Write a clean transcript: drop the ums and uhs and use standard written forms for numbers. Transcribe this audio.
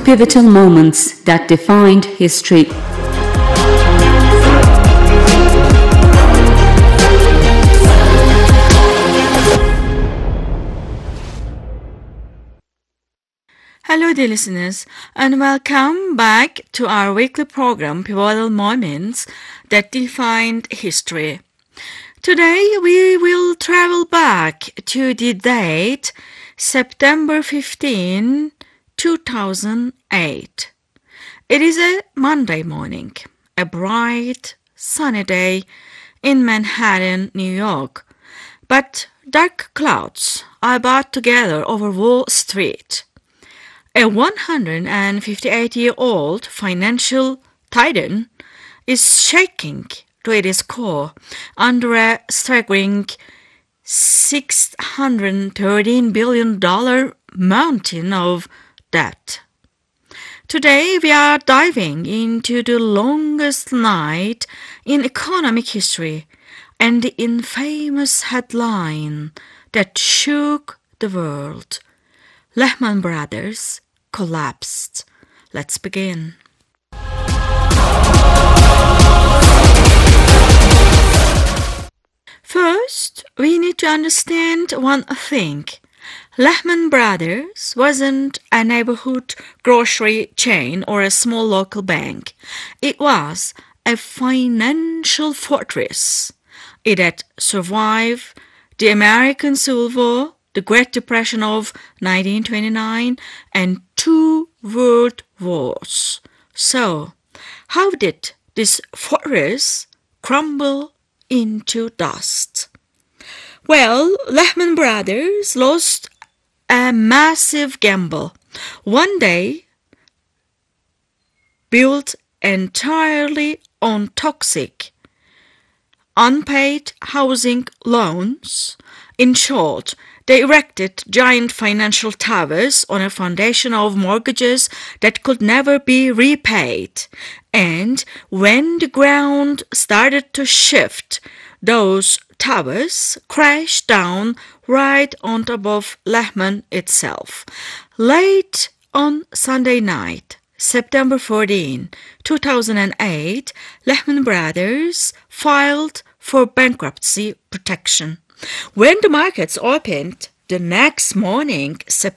pivotal moments that defined history. Hello dear listeners, and welcome back to our weekly program Pivotal Moments that Defined History. Today we will travel back to the date September 15, 2008. It is a Monday morning, a bright, sunny day in Manhattan, New York, but dark clouds are about to gather over Wall Street. A 158-year-old financial titan is shaking to its core under a staggering $613 billion mountain of debt. Today we are diving into the longest night in economic history and the infamous headline that shook the world. Lehman Brothers collapsed. Let's begin. First, we need to understand one thing. Lehman Brothers wasn't a neighborhood grocery chain or a small local bank. It was a financial fortress. It had survived the American Civil War, the Great Depression of 1929, and 2 world wars. So, how did this fortress crumble into dust? Well, Lehman Brothers lost a massive gamble. One day, built entirely on toxic, unpaid housing loans. In short, they erected giant financial towers on a foundation of mortgages that could never be repaid. And when the ground started to shift, those towers crashed down right on top of Lehman itself. Late on Sunday night, September 14, 2008, Lehman Brothers filed for bankruptcy protection. When the markets opened the next morning, September